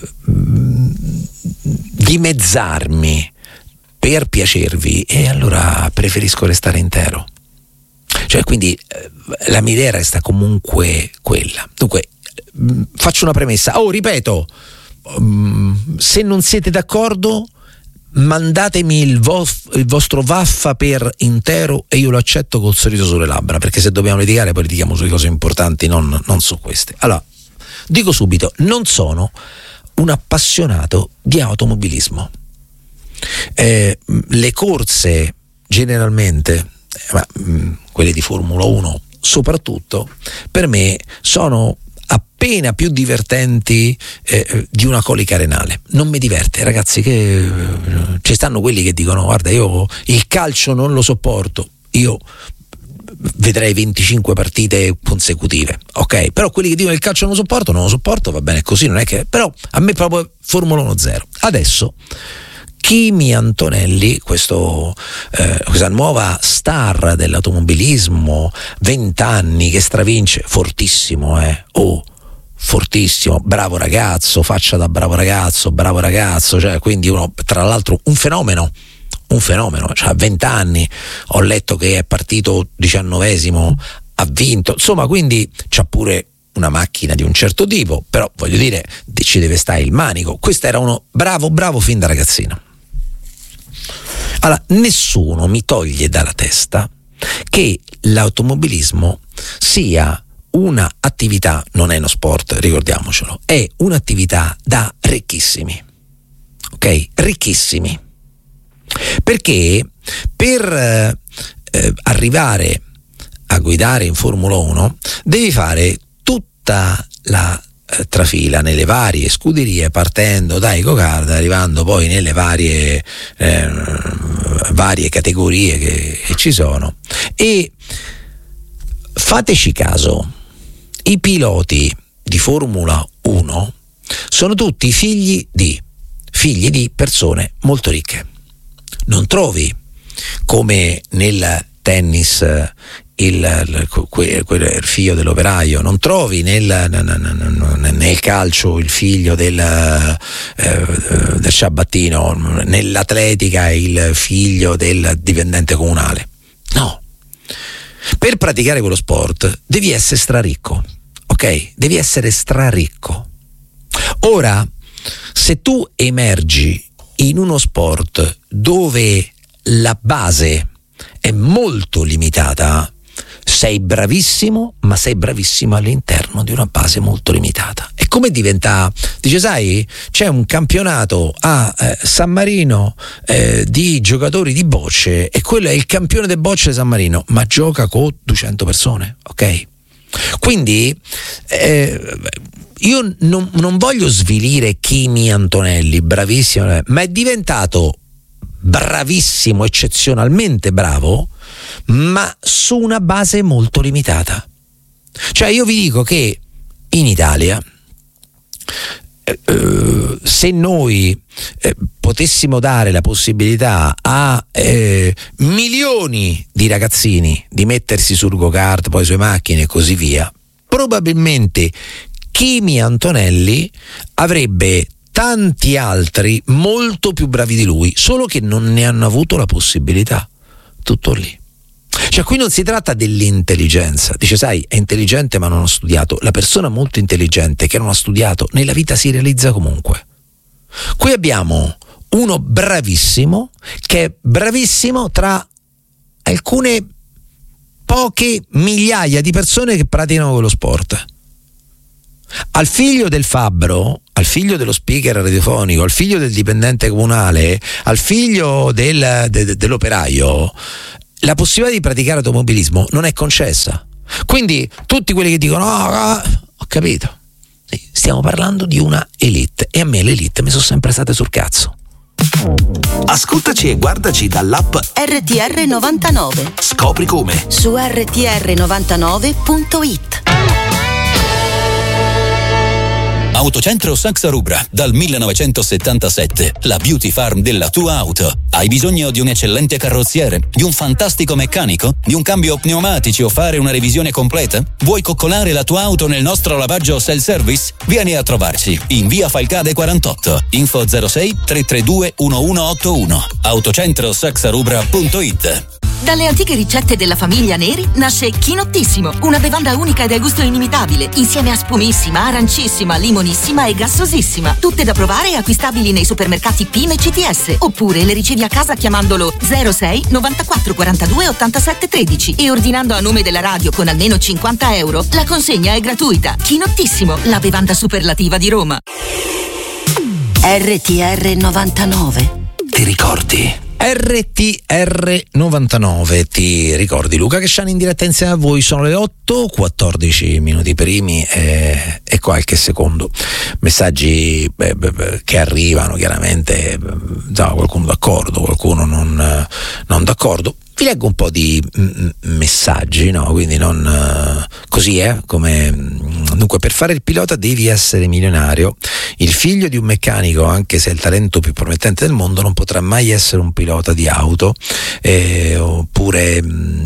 dimezzarmi per piacervi, e allora preferisco restare intero. Cioè, quindi eh, la mia idea resta comunque quella. Dunque, mh, faccio una premessa. Oh, ripeto, mh, se non siete d'accordo, mandatemi il, vo- il vostro vaffa per intero e io lo accetto col sorriso sulle labbra, perché se dobbiamo litigare poi litighiamo sulle cose importanti, non, non su queste. Allora, dico subito, non sono un appassionato di automobilismo. Eh, le corse generalmente, ma mh, quelle di Formula uno soprattutto, per me sono appena più divertenti eh, di una colica renale. Non mi diverte, ragazzi, che eh, ci stanno quelli che dicono guarda, io il calcio non lo sopporto, io vedrei venticinque partite consecutive, ok? Però quelli che dicono il calcio non lo sopporto, non lo sopporto, va bene così, non è che, però a me proprio Formula uno zero. Adesso Kimi Antonelli, questo, eh, questa nuova star dell'automobilismo, vent'anni che stravince, fortissimo, eh, oh, fortissimo, bravo ragazzo, faccia da bravo ragazzo, bravo ragazzo, cioè, quindi uno, tra l'altro, un fenomeno, un fenomeno, cioè a vent'anni, ho letto che è partito diciannovesimo, ha vinto, insomma, quindi c'ha pure una macchina di un certo tipo, però voglio dire, ci deve stare il manico. Questo era uno bravo, bravo fin da ragazzino. Allora, nessuno mi toglie dalla testa che l'automobilismo sia una attività, non è uno sport, ricordiamocelo, è un'attività da ricchissimi, ok? Ricchissimi. Perché per eh, arrivare a guidare in Formula uno devi fare tutta la eh, trafila nelle varie scuderie, partendo dai go-kart, arrivando poi nelle varie eh, varie categorie che, che ci sono. E fateci caso, i piloti di Formula uno sono tutti figli di figli di persone molto ricche. Non trovi, come nel tennis, il, il, quel, quel figlio dell'operaio, non trovi nel, nel, nel calcio il figlio del, eh, del ciabattino, nell'atletica il figlio del dipendente comunale. No. Per praticare quello sport devi essere straricco, ok? Devi essere straricco. Ora, se tu emergi in uno sport dove la base è molto limitata, sei bravissimo, ma sei bravissimo all'interno di una base molto limitata. E come diventa? Dice, sai, c'è un campionato a eh, San Marino eh, di giocatori di bocce, e quello è il campione del bocce di San Marino, ma gioca con duecento persone, ok? Quindi eh, io non, non voglio svilire Kimi Antonelli, bravissimo, ma è diventato bravissimo, eccezionalmente bravo, ma su una base molto limitata. Cioè, io vi dico che in Italia eh, se noi eh, potessimo dare la possibilità a eh, milioni di ragazzini di mettersi sul go-kart, poi sulle macchine e così via, probabilmente Kimi Antonelli avrebbe tanti altri molto più bravi di lui, solo che non ne hanno avuto la possibilità. Tutto lì. Cioè, qui non si tratta dell'intelligenza. Dice, sai, è intelligente ma non ha studiato. La persona molto intelligente che non ha studiato nella vita si realizza comunque. Qui abbiamo uno bravissimo che è bravissimo tra alcune poche migliaia di persone che praticano quello sport. Al figlio del fabbro, al figlio dello speaker radiofonico, al figlio del dipendente comunale, al figlio del, de, dell'operaio, la possibilità di praticare automobilismo non è concessa. Quindi tutti quelli che dicono oh, oh, ho capito, stiamo parlando di una elite, e a me le elite mi sono sempre state sul cazzo. Ascoltaci e guardaci dall'app R T R novantanove. Scopri come su R T R novantanove punto it. Autocentro Saxa Rubra, dal millenovecentosettantasette, la beauty farm della tua auto. Hai bisogno di un eccellente carrozziere, di un fantastico meccanico, di un cambio pneumatici o fare una revisione completa? Vuoi coccolare la tua auto nel nostro lavaggio self-service? Vieni a trovarci in via Falcade quarantotto, info zero sei tre tre due uno uno otto uno, autocentro saxa rubra punto it. Dalle antiche ricette della famiglia Neri nasce Chinottissimo, una bevanda unica e dal gusto inimitabile, insieme a spumissima, arancissima, limonissima e gassosissima. Tutte da provare e acquistabili nei supermercati P I M e C T S, oppure le ricevi a casa chiamandolo zero sei novantaquattro quarantadue ottantasette tredici e ordinando a nome della radio con almeno cinquanta euro. La consegna è gratuita. Chinottissimo, la bevanda superlativa di Roma. R T R novantanove. Ti ricordi? R T R novantanove, ti ricordi Luca Casciani in diretta insieme a voi? Sono le otto, quattordici minuti primi e, e qualche secondo. Messaggi beh, beh, che arrivano chiaramente, no, qualcuno d'accordo, qualcuno non, non d'accordo. Vi leggo un po' di m- messaggi, no? Quindi non uh, così, eh? Come dunque, per fare il pilota devi essere milionario. Il figlio di un meccanico, anche se è il talento più promettente del mondo, non potrà mai essere un pilota di auto. Eh, oppure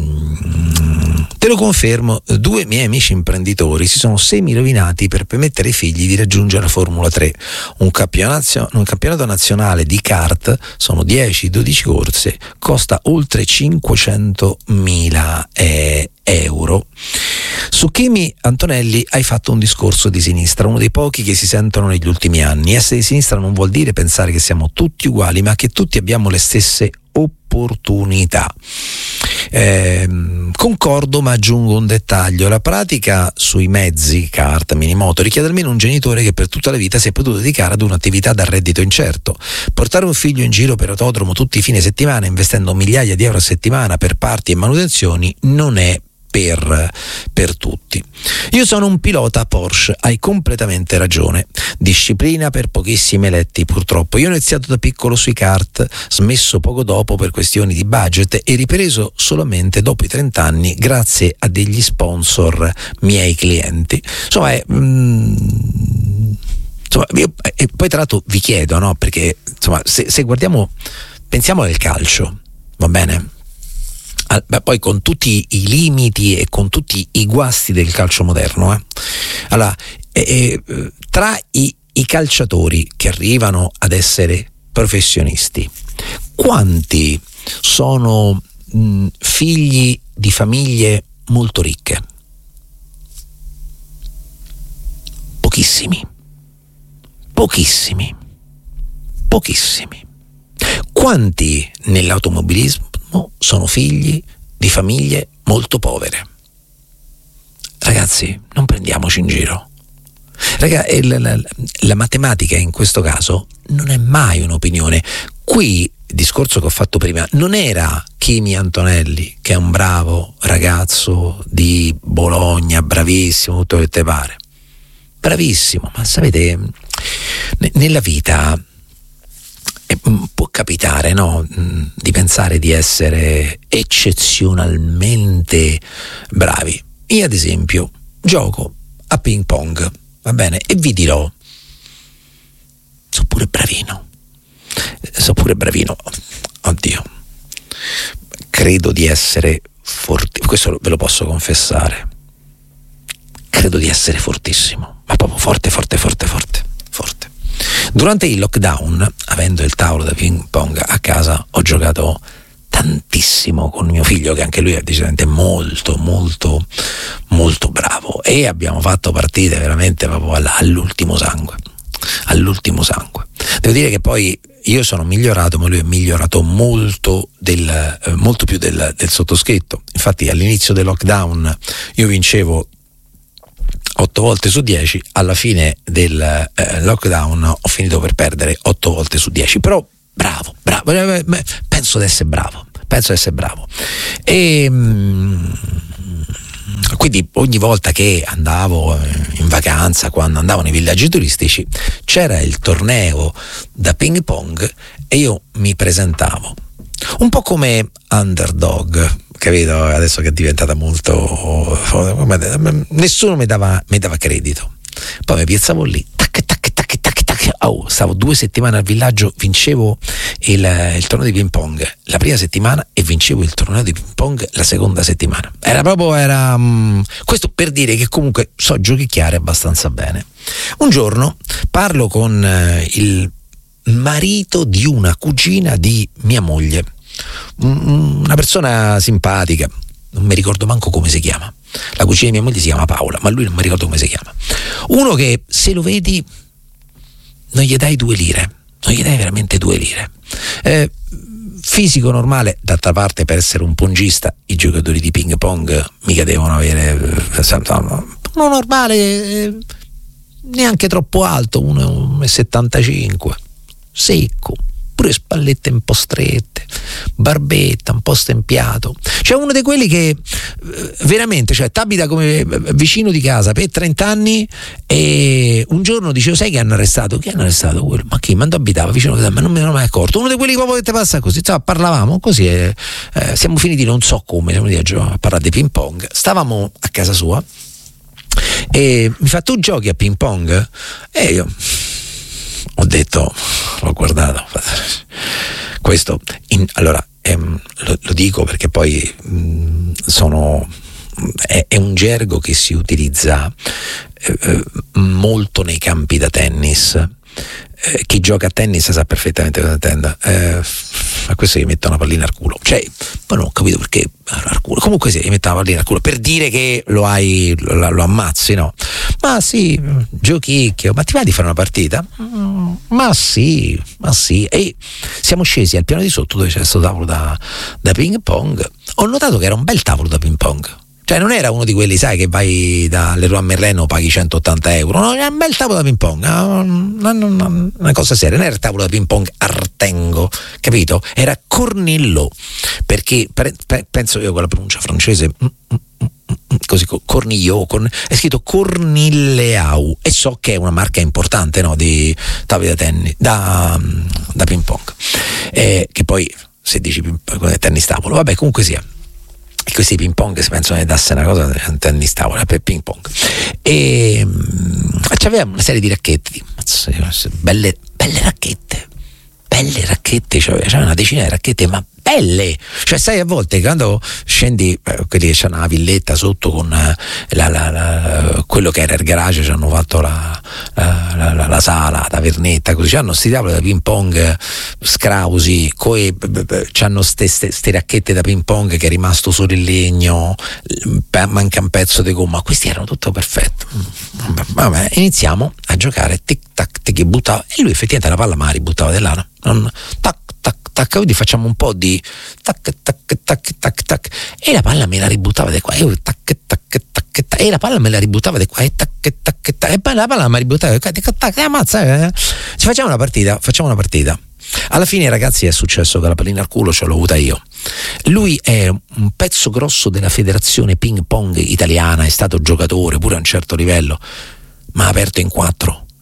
mm, te lo confermo, due miei amici imprenditori si sono semi rovinati per permettere ai figli di raggiungere la Formula tre. Un campionato, un campionato nazionale di kart, sono dieci dodici corse, costa oltre cinquecentomila eh, euro. Su Kimi Antonelli hai fatto un discorso di sinistra, uno dei pochi che si sentono negli ultimi anni. Essere di sinistra non vuol dire pensare che siamo tutti uguali, ma che tutti abbiamo le stesse opportunità. Eh, concordo, ma aggiungo un dettaglio: la pratica sui mezzi kart, minimoto, richiede almeno un genitore che per tutta la vita si è potuto dedicare ad un'attività da reddito incerto. Portare un figlio in giro per autodromo tutti i fine settimana investendo migliaia di euro a settimana per parti e manutenzioni non è Per, per tutti. Io sono un pilota Porsche, hai completamente ragione. Disciplina per pochissimi eletti, purtroppo. Io ho iniziato da piccolo sui kart, smesso poco dopo per questioni di budget e ripreso solamente dopo i trenta anni grazie a degli sponsor miei clienti. Insomma, è, mm, insomma io, e poi tra l'altro vi chiedo, no? Perché insomma, se, se guardiamo, pensiamo al calcio, va bene? Ah, beh, poi con tutti i limiti e con tutti i guasti del calcio moderno, eh. Allora, eh, eh, tra i, i calciatori che arrivano ad essere professionisti, quanti sono mh, figli di famiglie molto ricche? Pochissimi, pochissimi, pochissimi. Quanti nell'automobilismo sono figli di famiglie molto povere? Ragazzi, non prendiamoci in giro. Ragazzi, la, la, la matematica in questo caso non è mai un'opinione. Qui il discorso che ho fatto prima non era Kimi Antonelli, che è un bravo ragazzo di Bologna, bravissimo, tutto quello che te pare, bravissimo, ma sapete, nella vita può capitare, no, di pensare di essere eccezionalmente bravi. Io ad esempio gioco a ping pong, va bene, e vi dirò, pure bravino. So pure bravino. Oddio. Credo di essere forte, questo ve lo posso confessare. Credo di essere fortissimo, ma proprio forte, forte, forte, forte, forte. Durante il lockdown, avendo il tavolo da ping pong a casa, ho giocato tantissimo con mio figlio, che anche lui è decisamente molto, molto, molto bravo, e abbiamo fatto partite veramente proprio all'ultimo sangue, all'ultimo sangue. Devo dire che poi io sono migliorato, ma lui è migliorato molto, del, eh, molto più del, del sottoscritto. Infatti all'inizio del lockdown io vincevo otto volte su dieci, alla fine del eh, lockdown ho finito per perdere otto volte su dieci, però bravo, bravo, penso di essere bravo, penso di essere bravo. E mh, quindi ogni volta che andavo in vacanza, quando andavo nei villaggi turistici, c'era il torneo da ping pong e io mi presentavo un po' come underdog, capito? Adesso che è diventata molto, nessuno mi dava, mi dava credito, poi mi piazzavo lì, tac tac tac tac tac, oh, stavo due settimane al villaggio, vincevo il, il torneo di ping pong la prima settimana e vincevo il torneo di ping pong la seconda settimana. Era proprio, era um, questo per dire che comunque so giochicchiare abbastanza bene. Un giorno parlo con uh, il marito di una cugina di mia moglie, una persona simpatica, non mi ricordo manco come si chiama. La cugina di mia moglie si chiama Paola, ma lui non mi ricordo come si chiama. Uno che se lo vedi non gli dai due lire, non gli dai veramente due lire. Eh, fisico normale, d'altra parte per essere un pongista i giocatori di ping pong mica devono avere uno normale, eh, neanche troppo alto, uno virgola settantacinque, secco, pure spallette un po' strette, barbetta, un po' stempiato. C'è uno di quelli che veramente, cioè, t'abita come vicino di casa per trenta anni e un giorno dicevo, sai che hanno arrestato? Chi hanno arrestato quello? Ma chi? Quando abitava vicino a casa, ma non me ne ero mai accorto. Uno di quelli proprio che ti passa così, cioè, parlavamo così, eh, eh, siamo finiti non so come, siamo finiti a, a parlare di ping pong, stavamo a casa sua e mi fa, tu giochi a ping pong? E io ho detto, l'ho guardato, questo in, allora ehm, lo, lo dico perché poi mh, sono è, è un gergo che si utilizza eh, molto nei campi da tennis. Eh, chi gioca a tennis sa perfettamente cosa intenda. Eh, a questo gli metto una pallina al culo, cioè, poi non ho capito perché al culo. Comunque sì, gli metto una pallina al culo per dire che lo hai, lo, lo ammazzi, no? Ma sì, giochicchio, ma ti va di fare una partita? Mm, ma sì, ma sì. E siamo scesi al piano di sotto dove c'è questo tavolo da, da ping pong. Ho notato che era un bel tavolo da ping pong. Cioè non era uno di quelli, sai, che vai da Leroy Merlin, paghi centottanta euro, no, era un bel tavolo da ping pong, una, una, una cosa seria, non era il tavolo da ping pong Artengo, capito? Era Cornillo, perché pre, pre, penso io con la pronuncia francese, mm, mm, mm, così, Cornillo, corn, è scritto Cornilleau, e so che è una marca importante, no, di tavoli da tennis, da, da ping pong, eh, che poi se dici tennis tavolo, vabbè, comunque sia. E questi ping pong si pensano che dasse una cosa un tennis tavola per ping pong e um, c'aveva una serie di racchette, belle, belle racchette belle racchette, cioè, c'aveva una decina di racchette, ma belle, cioè sai, a volte quando scendi, eh, quelli che c'hanno la villetta sotto con eh, la, la, la, quello che era il garage, ci hanno fatto la, la, la, la, la sala, la tavernetta, così c'hanno sti tavoli da ping pong scrausi, coi, c'hanno ste, ste, ste racchette da ping pong che è rimasto solo il legno, manca un pezzo di gomma, questi erano tutto perfetto. Vabbè, iniziamo a giocare, tic tac tic, buttava, e lui effettivamente la palla ma la ributtava di là, non, tac tac tac, quindi facciamo un po' di tac tac tac tac tac e la palla me la ributtava di qua e io tac tac tac tac e la palla me la ributtava di qua e tac tac tac e poi la palla me la ributtava di qua tac tac, e ammazza, eh. Ci facciamo una partita, facciamo una partita. Alla fine, ragazzi, è successo che la pallina al culo ce l'ho avuta io. Lui è un pezzo grosso della federazione ping pong italiana, è stato giocatore pure a un certo livello, ma ha aperto in quattro.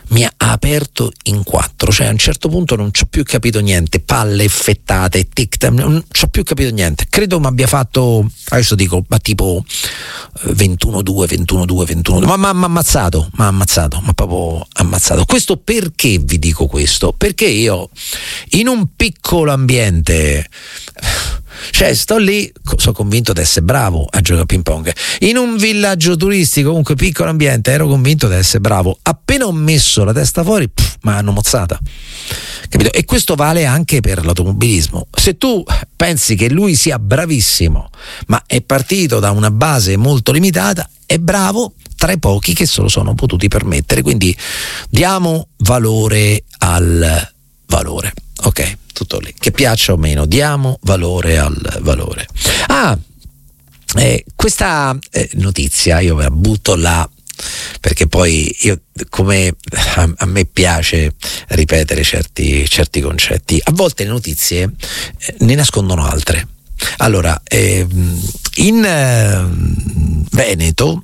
mi ha aperto in quattro, cioè a un certo punto non ci ho più capito niente, palle effettate, tic, non ci ho più capito niente. Credo mi abbia fatto, adesso dico, ma tipo ventuno due, ventuno due, ventuno due, ma mi ha ammazzato, mi ha ammazzato, ma proprio ammazzato. Questo perché vi dico questo? Perché io in un piccolo ambiente, cioè sto lì, sono convinto di essere bravo a giocare a ping pong, in un villaggio turistico, comunque piccolo ambiente, ero convinto di essere bravo. Appena ho messo la testa fuori, mi hanno mozzata, capito? E questo vale anche per l'automobilismo. Se tu pensi che lui sia bravissimo, ma è partito da una base molto limitata, è bravo tra i pochi che se lo sono potuti permettere. Quindi diamo valore al valore, ok? Tutto lì, che piaccia o meno, diamo valore al valore. Ah, eh, questa eh, notizia io ve la butto là, perché poi io, come a, a me piace ripetere certi, certi concetti, a volte le notizie eh, ne nascondono altre. Allora, eh, in eh, Veneto,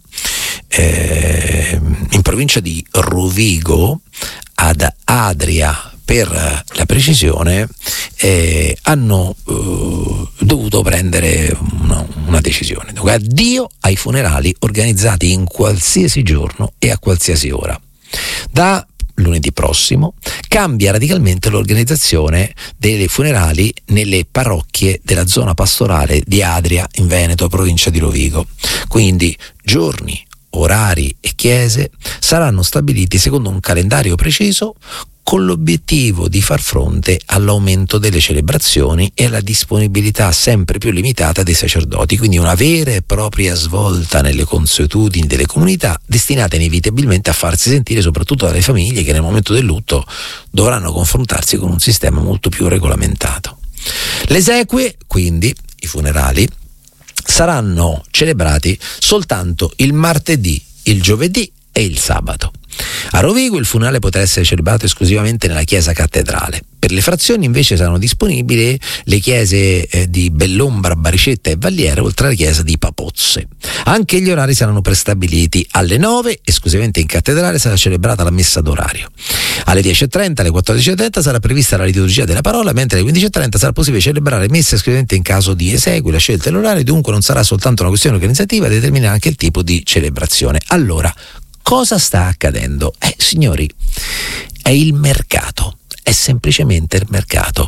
eh, in provincia di Rovigo, ad Adria, per la precisione, eh, hanno eh, dovuto prendere una, una decisione. Addio ai funerali organizzati in qualsiasi giorno e a qualsiasi ora. Da lunedì prossimo cambia radicalmente l'organizzazione dei funerali nelle parrocchie della zona pastorale di Adria, in Veneto, provincia di Rovigo. Quindi giorni, orari e chiese saranno stabiliti secondo un calendario preciso, con l'obiettivo di far fronte all'aumento delle celebrazioni e alla disponibilità sempre più limitata dei sacerdoti, quindi una vera e propria svolta nelle consuetudini delle comunità, destinata inevitabilmente a farsi sentire soprattutto dalle famiglie che nel momento del lutto dovranno confrontarsi con un sistema molto più regolamentato. Le esequie, quindi i funerali, saranno celebrati soltanto il martedì, il giovedì e il sabato. A Rovigo il funerale potrà essere celebrato esclusivamente nella chiesa cattedrale. Per le frazioni invece saranno disponibili le chiese eh, di Bellombra, Baricetta e Valliera, oltre alla chiesa di Papozze. Anche gli orari saranno prestabiliti. Alle nove, esclusivamente in cattedrale, sarà celebrata la messa d'orario. Alle dieci e trenta, alle quattordici e trenta sarà prevista la liturgia della parola, mentre alle quindici e trenta sarà possibile celebrare messa esclusivamente in caso di esequi. La scelta dell'orario dunque non sarà soltanto una questione organizzativa, determina anche il tipo di celebrazione. Allora, cosa sta accadendo? Eh, signori, è il mercato, è semplicemente il mercato.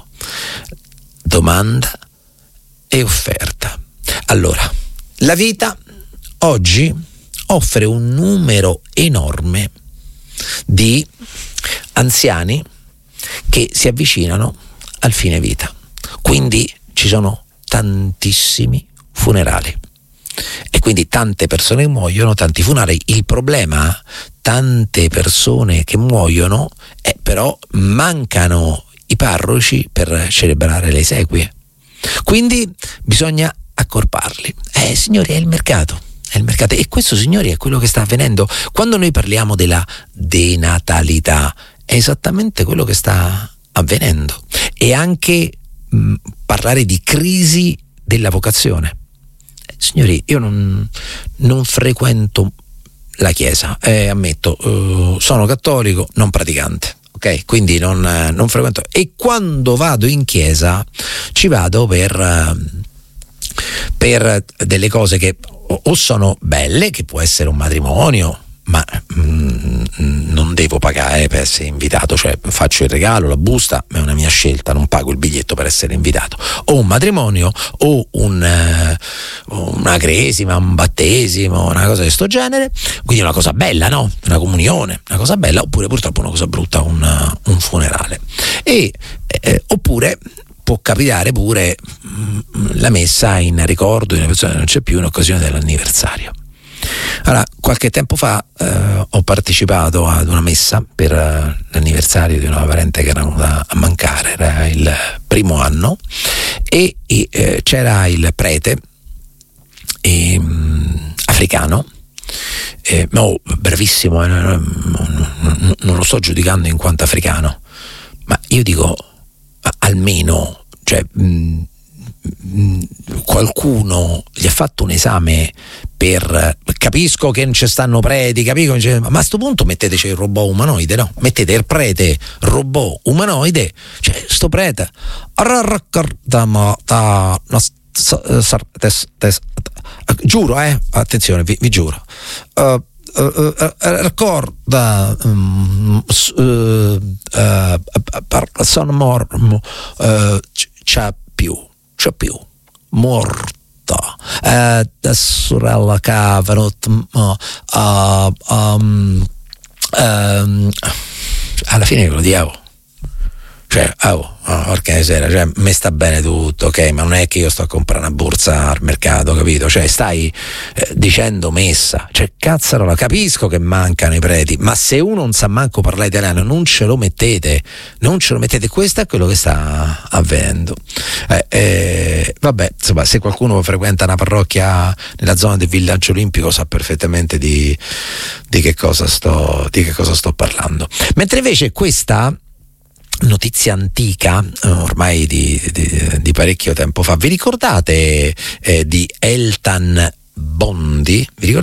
Domanda e offerta. Allora, la vita oggi offre un numero enorme di anziani che si avvicinano al fine vita. Quindi ci sono tantissimi funerali. E quindi tante persone che muoiono, tanti funerali. Il problema, tante persone che muoiono, è però mancano i parroci per celebrare le esequie. Quindi bisogna accorparli. Eh, signori, è il mercato. È il mercato. E questo, signori, è quello che sta avvenendo. Quando noi parliamo della denatalità, è esattamente quello che sta avvenendo. E anche mh, parlare di crisi della vocazione. Signori, io non, non frequento la chiesa, eh, ammetto, eh, sono cattolico, non praticante, ok? Quindi non, eh, non frequento. E quando vado in chiesa ci vado per, eh, per delle cose che o, o sono belle, che può essere un matrimonio, ma mm, non devo pagare per essere invitato, cioè faccio il regalo, la busta, ma è una mia scelta, non pago il biglietto per essere invitato. O un matrimonio, o un, eh, una cresima, un battesimo, una cosa di sto genere, quindi una cosa bella, no? Una comunione, una cosa bella, oppure purtroppo una cosa brutta, un, un funerale. E eh, oppure può capitare pure mh, la messa in ricordo di una persona che non c'è più in occasione dell'anniversario. Allora, qualche tempo fa eh, ho partecipato ad una messa per eh, l'anniversario di una parente che era venuta a mancare, era il primo anno, e, e eh, c'era il prete eh, africano, eh, oh, bravissimo, eh, non, non lo sto giudicando in quanto africano, ma io dico almeno, cioè mh, qualcuno gli ha fatto un esame per capisco che non ci stanno preti, capisco che c'è, ma a sto punto metteteci il robot umanoide, no? Mettete il prete robot umanoide, cioè sto prete giuro, eh attenzione, vi, vi giuro, uh, Uh, uh, uh, ricorda um, uh, uh, sono morto, uh, c'è più c'è più morta, uh, da sorella che è venuta uh, um, um, alla fine lo diavo, cioè oh, oh, porca miseria, cioè mi sta bene tutto, ok, ma non è che io sto a comprare una borsa al mercato, capito? Cioè stai eh, dicendo messa, cioè cazzarola, capisco che mancano i preti, ma se uno non sa manco parlare italiano non ce lo mettete, non ce lo mettete, questo è quello che sta avvenendo. Eh, eh, vabbè, insomma, se qualcuno frequenta una parrocchia nella zona del villaggio olimpico sa perfettamente di, di che cosa sto, di che cosa sto parlando. Mentre invece questa notizia antica, ormai di, di, di parecchio tempo fa, vi ricordate eh, di Eltan Bondi? Vi ricordate?